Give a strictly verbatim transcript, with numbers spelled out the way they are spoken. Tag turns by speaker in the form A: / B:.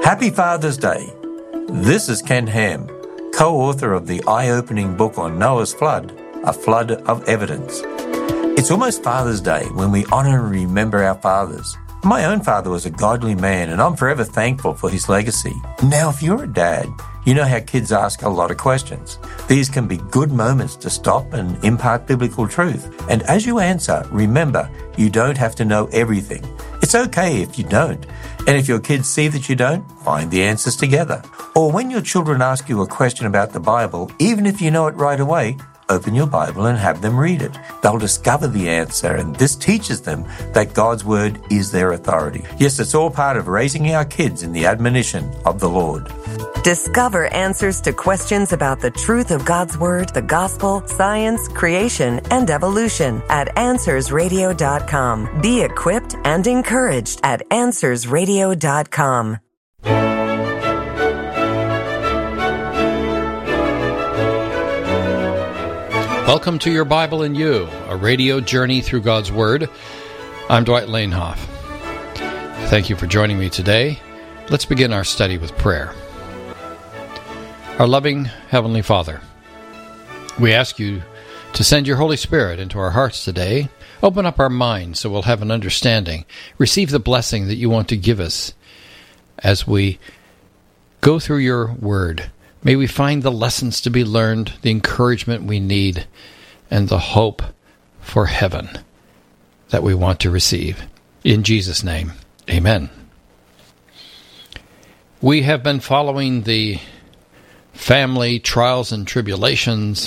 A: Happy Father's Day. This is Ken Ham, co-author of the eye-opening book on Noah's flood, A Flood of Evidence. It's almost Father's Day when we honour and remember our fathers. My own father was a godly man, and I'm forever thankful for his legacy. Now, if you're a dad, you know how kids ask a lot of questions. These can be good moments to stop and impart biblical truth. And as you answer, remember, you don't have to know everything. It's okay if you don't. And if your kids see that you don't, find the answers together. Or when your children ask you a question about the Bible, even if you know it right away, open your Bible and have them read it. They'll discover the answer, and this teaches them that God's Word is their authority. Yes, it's all part of raising our kids in the admonition of the Lord.
B: Discover answers to questions about the truth of God's Word, the Gospel, science, creation, and evolution at answers radio dot com. Be equipped and encouraged at answers radio dot com.
C: Welcome to Your Bible and You, a radio journey through God's Word. I'm Dwight Lanehoff. Thank you for joining me today. Let's begin our study with prayer. Our loving Heavenly Father, we ask you to send your Holy Spirit into our hearts today. Open up our minds so we'll have an understanding. Receive the blessing that you want to give us as we go through your Word. May we find the lessons to be learned, the encouragement we need, and the hope for heaven that we want to receive. In Jesus' name, amen. We have been following the family trials and tribulations